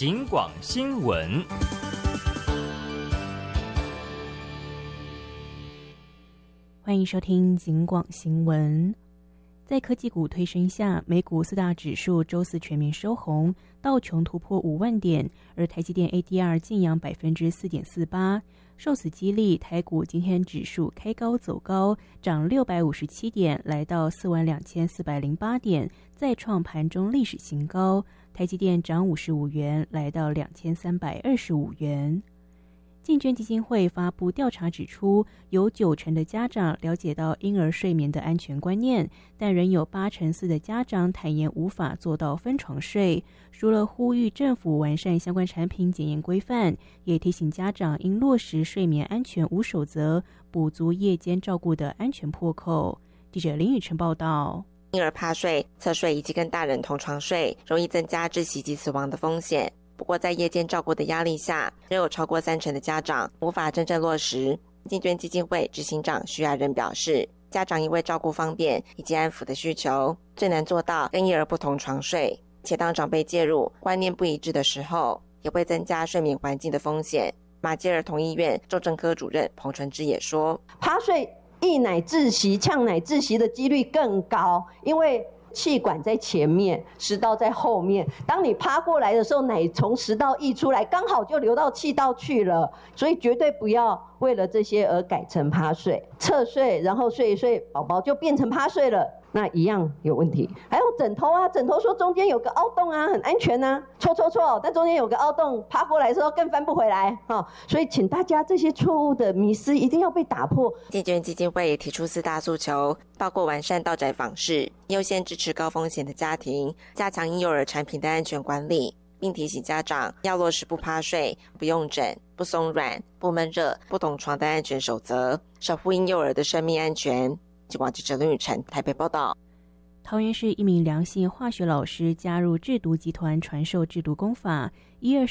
警广新闻。 欢迎收听警广新闻。在科技股推升下，美股四大指数周四全面收红，道琼突破5万点，而台积电 ADR 劲扬 4.48%。受此激励，台股今天指数开高走高，涨657点，来到42408点，再创盘中历史新高。台积电涨55元，来到2325元。进捐基金会发布调查指出，有90%的家长了解到婴儿睡眠的安全观念，但仍有84%的家长坦言无法做到分床睡。除了呼吁政府完善相关产品检验规范，也提醒家长应落实睡眠安全5守则，补足夜间照顾的安全破口。记者林宇晨报道。 婴儿趴睡、侧睡以及跟大人同床睡，容易增加窒息及死亡的风险。不过在夜间照顾的压力下，仍有超过30%的家长无法真正落实。进捐基金会执行长徐亚仁表示，家长因为照顾方便以及安抚的需求，最难做到跟婴儿不同床睡，且当长辈介入观念不一致的时候，也会增加睡眠环境的风险。马偕儿童医院重症科主任彭纯之也说， 趴睡溢奶窒息、呛奶窒息的几率更高，因为气管在前面，食道在后面。当你趴过来的时候，奶从食道溢出来，刚好就流到气道去了。所以绝对不要为了这些而改成趴睡、侧睡，然后睡一睡，宝宝就变成趴睡了，那一样有问题。还有枕头啊，枕头说中间有个凹洞啊，很安全啊，错，但中间有个凹洞，趴过来的时候更翻不回来所以请大家这些错误的迷思一定要被打破。 进捐基金会也提出4大诉求，包括完善到宅访视，优先支持高风险的家庭，加强婴幼儿产品的安全管理，并提醒家长要落实不趴睡、不用枕、不松软、不闷热、不同床的安全守则，守护婴幼儿的生命安全。警广记者林宇晨台北报道。 桃园市一名梁姓化学老师加入制毒集团传授制毒工法，1/2